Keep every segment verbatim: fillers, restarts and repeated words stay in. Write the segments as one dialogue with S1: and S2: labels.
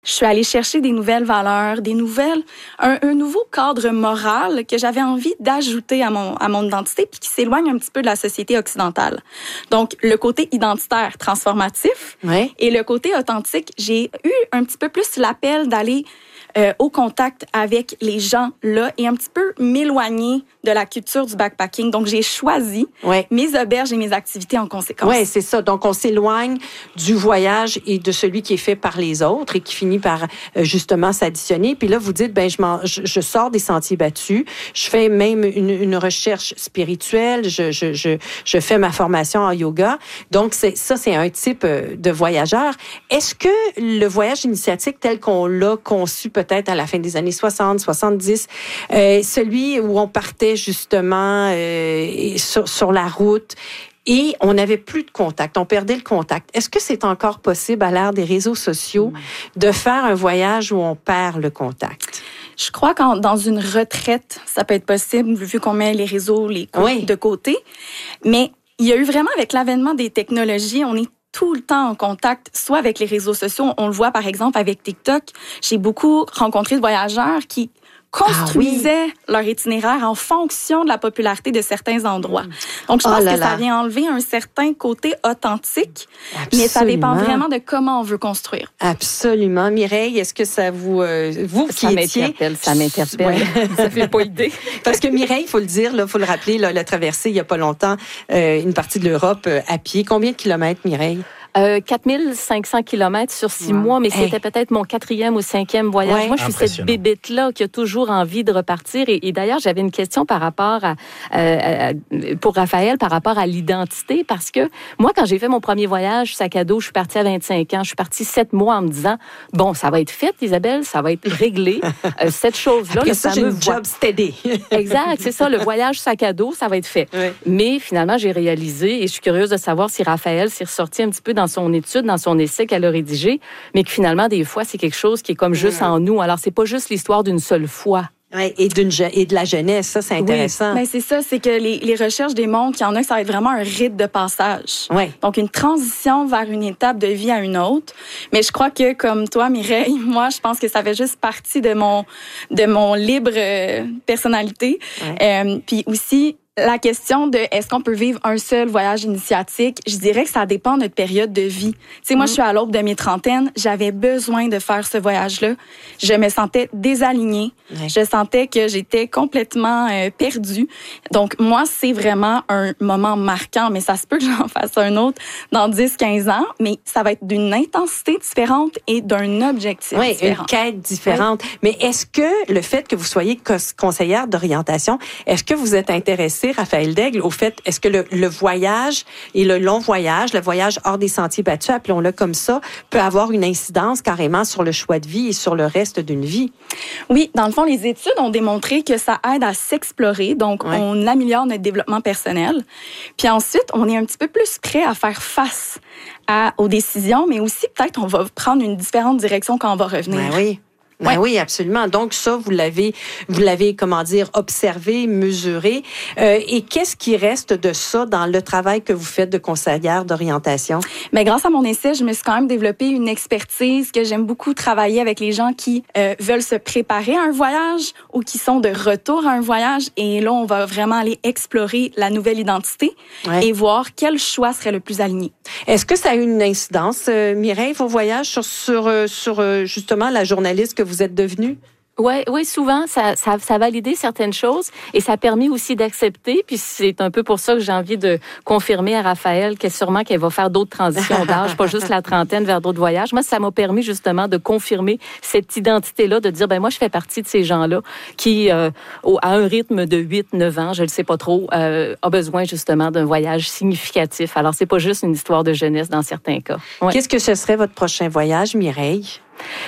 S1: Je suis allée chercher des nouvelles valeurs, des nouvelles, un, un nouveau cadre moral que j'avais envie d'ajouter à mon, à mon identité puis qui s'éloigne un petit peu de la société occidentale. Donc, le côté identitaire transformatif
S2: ouais.
S1: et le côté authentique, j'ai eu un petit peu plus l'appel d'aller Euh, au contact avec les gens là et un petit peu m'éloigner de la culture du backpacking. Donc, j'ai choisi
S2: ouais.
S1: mes auberges et mes activités en conséquence.
S2: Oui, c'est ça. Donc, on s'éloigne du voyage et de celui qui est fait par les autres et qui finit par euh, justement s'additionner. Puis là, vous dites, ben, je, m'en, je, je sors des sentiers battus. Je fais même une, une recherche spirituelle. Je, je, je, je fais ma formation en yoga. Donc, c'est, ça, c'est un type de voyageur. Est-ce que le voyage initiatique tel qu'on l'a conçu peut-être à la fin des années soixante, soixante-dix, euh, celui où on partait justement euh, sur, sur la route et on n'avait plus de contact, on perdait le contact. Est-ce que c'est encore possible à l'ère des réseaux sociaux de faire un voyage où on perd le contact?
S1: Je crois que dans une retraite, ça peut être possible vu qu'on met les réseaux les co-
S2: oui.
S1: de côté. Mais il y a eu vraiment, avec l'avènement des technologies, on est tout le temps en contact, soit avec les réseaux sociaux. On le voit, par exemple, avec TikTok. J'ai beaucoup rencontré de voyageurs qui construisaient ah oui. leur itinéraire en fonction de la popularité de certains endroits. Donc, je pense oh là que là. ça vient enlever un certain côté authentique, Absolument. mais ça dépend vraiment de comment on veut construire.
S2: Absolument. Mireille, est-ce que ça vous... Euh, vous qui
S3: ça
S2: étiez...
S3: m'interpelle, ça m'interpelle. Ouais. Ça fait pas idée.
S2: Parce que Mireille, il faut le dire, il faut le rappeler, là, elle a traversé il n'y a pas longtemps euh, une partie de l'Europe euh, à pied. Combien de kilomètres, Mireille?
S3: Euh, quatre mille cinq cents kilomètres sur six wow. mois, mais hey. c'était peut-être mon quatrième ou cinquième voyage. Ouais. Moi, je suis cette bébête-là qui a toujours envie de repartir. Et, et d'ailleurs, j'avais une question par rapport à, euh, à, pour Raphaël, par rapport à l'identité, parce que moi, quand j'ai fait mon premier voyage sac à dos, je suis partie à vingt-cinq ans. Je suis partie sept mois en me disant, bon, ça va être fait, Isabelle, ça va être réglé. euh, cette chose-là,
S2: Après
S3: le
S2: ça,
S3: fameux
S2: j'ai une job steady.
S3: Exact, c'est ça, le voyage sac à dos, ça va être fait.
S2: Oui.
S3: Mais finalement, j'ai réalisé, et je suis curieuse de savoir si Raphaël s'est ressorti un petit peu dans son étude, dans son essai qu'elle a rédigé, mais que finalement, des fois, c'est quelque chose qui est comme juste mmh. en nous. Alors, c'est pas juste l'histoire d'une seule fois.
S2: Ouais, et, d'une, et de la jeunesse, ça, c'est intéressant.
S1: Oui, ben c'est ça, c'est que les, les recherches démontrent qu'il y en a que ça va être vraiment un rite de passage.
S2: Ouais.
S1: Donc, une transition vers une étape de vie à une autre. Mais je crois que, comme toi, Mireille, moi, je pense que ça fait juste partie de mon, de mon libre euh, personnalité. Ouais. Euh, puis aussi, la question de est-ce qu'on peut vivre un seul voyage initiatique, je dirais que ça dépend de notre période de vie. Tu sais, moi, mmh. je suis à l'aube de mes trentaines, j'avais besoin de faire ce voyage-là. Je me sentais désalignée. Ouais. Je sentais que j'étais complètement euh, perdue. Donc, moi, c'est vraiment un moment marquant, mais ça se peut que j'en fasse un autre dans dix, quinze ans, mais ça va être d'une intensité différente et d'un objectif
S2: oui,
S1: différent.
S2: Une quête différente. Oui. Mais est-ce que le fait que vous soyez conseillère d'orientation, est-ce que vous êtes intéressée, Raphaël Daigle, au fait, est-ce que le, le voyage et le long voyage, le voyage hors des sentiers battus, appelons-le comme ça, peut avoir une incidence carrément sur le choix de vie et sur le reste d'une vie?
S1: Oui, dans le fond, les études ont démontré que ça aide à s'explorer, donc ouais. on améliore notre développement personnel. Puis ensuite, on est un petit peu plus prêt à faire face à, aux décisions, mais aussi peut-être on va prendre une différente direction quand on va revenir.
S2: Ben oui. Ben ouais. Oui, absolument. Donc ça, vous l'avez, vous l'avez, comment dire, observé, mesuré. Euh, et qu'est-ce qui reste de ça dans le travail que vous faites de conseillère d'orientation?
S1: Ben grâce à mon essai, je me suis quand même développé une expertise que j'aime beaucoup travailler avec les gens qui euh, veulent se préparer à un voyage ou qui sont de retour à un voyage. Et là, on va vraiment aller explorer la nouvelle identité ouais. et voir quel choix serait le plus aligné.
S2: Est-ce que ça a eu une incidence, euh, Mireille, vos voyages sur sur euh, sur euh, justement la journaliste que vous vous êtes devenue?
S3: Oui, oui, souvent, ça, ça, ça a validé certaines choses et ça a permis aussi d'accepter. Puis c'est un peu pour ça que j'ai envie de confirmer à Raphaël qu'elle sûrement qu'elle va faire d'autres transitions d'âge, pas juste la trentaine vers d'autres voyages. Moi, ça m'a permis justement de confirmer cette identité-là, de dire, ben moi, je fais partie de ces gens-là qui, euh, au, à un rythme de huit neuf ans, je ne sais pas trop, euh, a besoin justement d'un voyage significatif. Alors, c'est pas juste une histoire de jeunesse dans certains cas. Ouais.
S2: Qu'est-ce que ce serait votre prochain voyage, Mireille?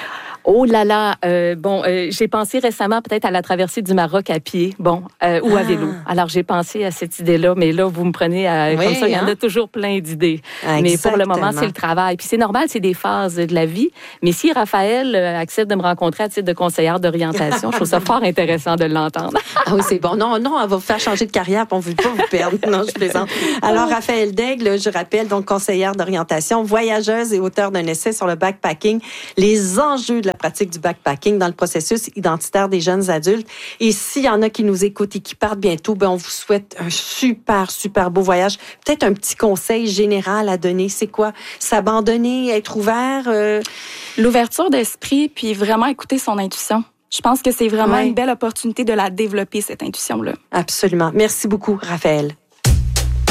S3: Oh là là, euh, bon, euh, j'ai pensé récemment peut-être à la traversée du Maroc à pied, bon, euh, ou à
S2: Ah.
S3: vélo. Alors j'ai pensé à cette idée-là, mais là vous me prenez à,
S2: Oui,
S3: comme ça, il y en
S2: hein?
S3: a toujours plein d'idées.
S2: Exactement.
S3: Mais pour le moment, c'est le travail. Puis c'est normal, c'est des phases de la vie. Mais si Raphaël euh, accepte de me rencontrer à titre de conseillère d'orientation, je trouve ça fort intéressant de l'entendre.
S2: Ah oui, c'est bon. Non, non, on va vous faire changer de carrière, puis on ne veut pas vous perdre. Non, je plaisante. Alors, Raphaël Daigle, je rappelle, donc conseillère d'orientation, voyageuse et auteure d'un essai sur le backpacking, les enjeux de la pratique du backpacking dans le processus identitaire des jeunes adultes. Et s'il y en a qui nous écoutent et qui partent bientôt, ben on vous souhaite un super, super beau voyage. Peut-être un petit conseil général à donner. C'est quoi? S'abandonner, être ouvert? Euh...
S1: L'ouverture d'esprit, puis vraiment écouter son intuition. Je pense que c'est vraiment
S2: Ouais.
S1: une belle opportunité de la développer, cette intuition-là.
S2: Absolument. Merci beaucoup, Raphaël.